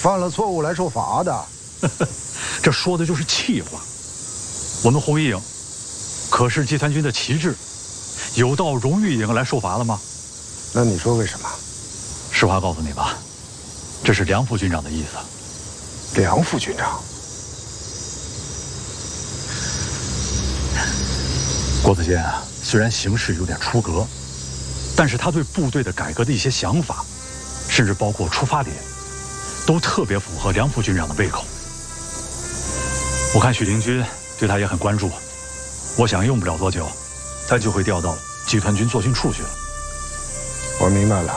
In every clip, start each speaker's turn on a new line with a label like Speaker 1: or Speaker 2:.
Speaker 1: 犯了错误来受罚的。
Speaker 2: 这说的就是气话。我们红一营可是集团军的旗帜，有到荣誉营来受罚了吗？
Speaker 1: 那你说为什么？
Speaker 2: 实话告诉你吧，这是梁副军长的意思。
Speaker 1: 梁副军长。
Speaker 2: 郭子健啊，虽然行事有点出格，但是他对部队的改革的一些想法，甚至包括出发点，都特别符合梁副军长的胃口。我看许灵军对他也很关注，我想用不了多久，他就会调到集团军作训处去了。
Speaker 1: 我明白了，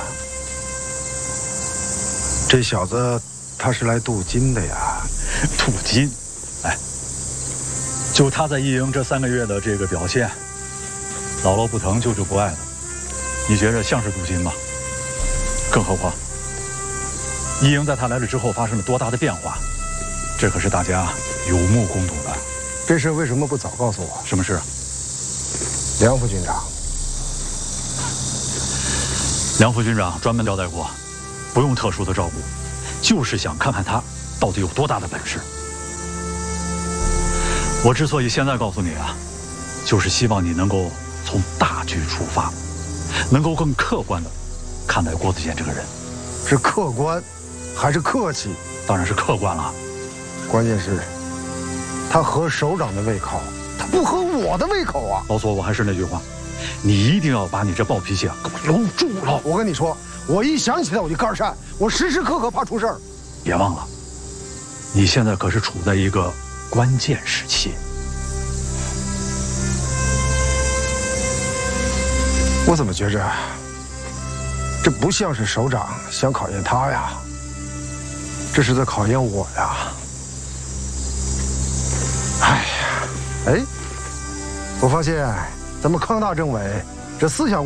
Speaker 1: 这小子他是来镀金的呀。
Speaker 2: 镀金？哎，就他在一营这3个月的这个表现，姥姥不疼，舅舅不爱的，你觉着像是镀金吗？更何况，一营在他来了之后发生了多大的变化，这可是大家有目共睹的。
Speaker 1: 这事为什么不早告诉我？
Speaker 2: 什么事？
Speaker 1: 梁副军长。
Speaker 2: 梁副军长专门交代过，不用特殊的照顾，就是想看看他到底有多大的本事。我之所以现在告诉你啊，就是希望你能够从大局出发，能够更客观的看待郭子健这个人。
Speaker 1: 是客观，还是客气？
Speaker 2: 当然是客观了。
Speaker 1: 关键是，他合首长的胃口，他不合我的胃口啊！
Speaker 2: 老左，我还是那句话，你一定要把你这暴脾气啊给我留住了。
Speaker 1: 我跟你说，我一想起来我就肝颤，我时时刻刻怕出事儿。
Speaker 2: 别忘了，你现在可是处在一个关键时期。
Speaker 1: 我怎么觉着，这不像是首长想考验他呀，这是在考验我呀。哎呀，哎，我发现咱们康大政委这思想。